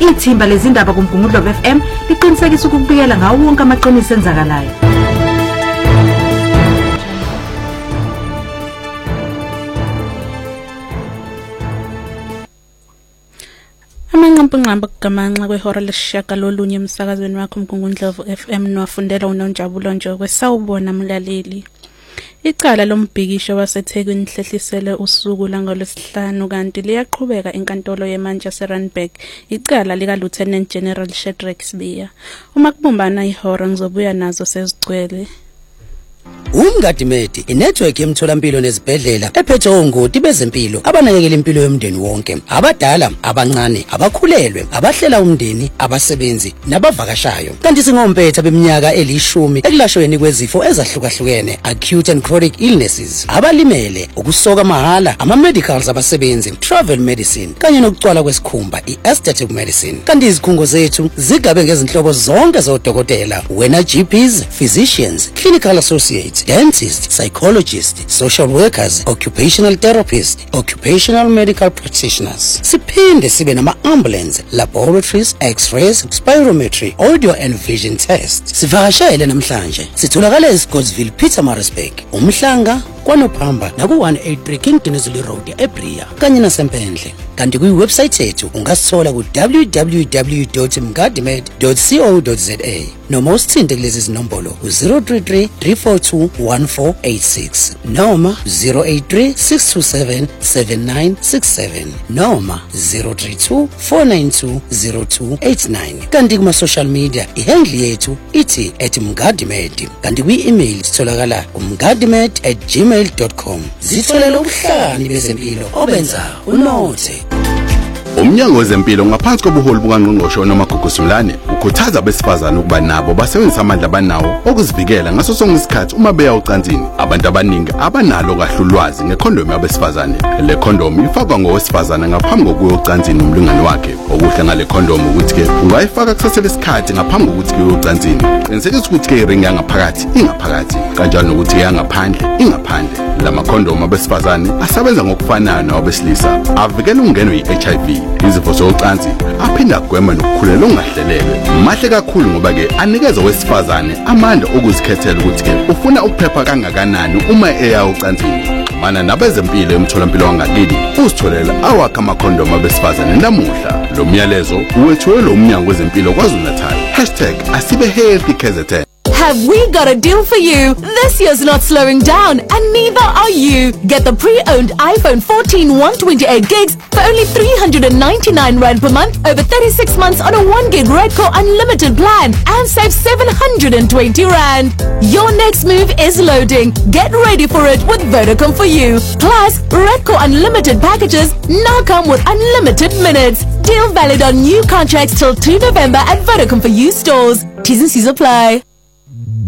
Ithimba lezindaba kuMgungundlo FM liqinisekisa ukubikela ngawo wonke amaqiniso enzakalayo. Amanqampunqamba kugamanxa kwehora lesishagalolunye emsakazweni wakho Mgungundlo FM nowafundela uNonjabulo Njokwe. Sawubona mlaleli. Icala lombhikisho waseThekwini lihlehlisele usuku langolwesihlanu kanti liyaqhubeka enkantolo yeManchester Randburg icala lika Lieutenant General Shadrack Sibiya. Uma kubumbana ihora ngizobuya nazo sezigcwele. Umgadimedi inetwork yemtholampilo nezibhedlela ephethe ongoti bezempilo abanakekela impilo yomndeni wonke, abadala, abancane, abakhulelwe, abahlela umndeni, abasebenzi nabavakashayo. Kanti singompetha beminyaka elishumi ekulashweni kwezifo ezahlukahlukene, acute and chronic illnesses, abalimele, ukusoka mahala, ama-medicals abasebenzi, travel medicine kanye nokucwala kwesikhumba, i-aesthetic medicine. Kanti izikhungo zethu zigabe ngezinhlobo zonke zodokotela, wena GPs, physicians, clinical associates, dentists, psychologists, social workers, occupational therapists, occupational medical practitioners. Siphinde sibe nama-ambulance, laboratories, x-rays, spirometry, audio and vision tests. Sivakashele namhlanje. Sitholakala eScottsville, Pietermaritzburg, uMhlanga, KwaNophamba naku-183 King Dinizulu Road eBria kanye nasempendle. Kanti kwi-website yethu ungasithola ku www.mgadimed.co.za noma usithinte kulezi zinombolo ku-033 342 1486 noma 083 627 7967 noma 032 492 0289. Kanti kuma-social media ihandle yethu ithi @mgadimed. Kanti kwi-email sitholakala mgadimed@gmail.com. Zitholela ubuhlani bezempilo obenza unothe. Umnyango wezempilo ngaphansi kobuholi bukaNgqongqoshe noMagugu Sulane ukhuthaza abesifazane ukuba nabo basebenzise amandla abanawo okuzivikela ngaso sonke isikhathi uma beya ocansini. Abantu abaningi abanalo kahle ulwazi ngekhondomu yabesifazane. Le khondomu ifakwa ngowesifazane ngaphambi kokuya ocansini nomlingani wakhe. Okuhle ngale khondomu ukuthi ke ungayifaka kusasele isikhathi ngaphambi kokuthi uye ocansini. Qinisekisa ukuthi ke iring yangaphakathi ingaphakathi kanjalo nokuthi yangaphandle ingaphandle. Lama khondomu abesifazane asebenza ngokufanayo nawabesilisa. Avikela ukungena yi-HIV. Izifo zocansi aphinda agwema nokukhulela ongahlelelwe. Mahle kakhulu ngoba ke anikeza owesifazane amandla okuzikhethela ukuthi ke ufuna ukuphepha kangakanani uma eya ocansini. Mana nabezempilo emtholampilo wangakini uzitholela awakha amakhondomu abesifazane namuhla. Lo myalezo uwethulelwe uMnyango wezempilo KwaZulu-Natal. #AsibeHealthyKZN. Have we got a deal for you? This year's not slowing down, and neither are you. Get the pre-owned iPhone 14 128 gigs for only 399 Rand per month over 36 months on a 1 gig Redco unlimited plan and save 720 Rand. Your next move is loading. Get ready for it with Vodacom for you. Plus, Redco unlimited packages now come with unlimited minutes. Deal valid on new contracts till 2 November at Vodacom for you stores. T's and C's apply.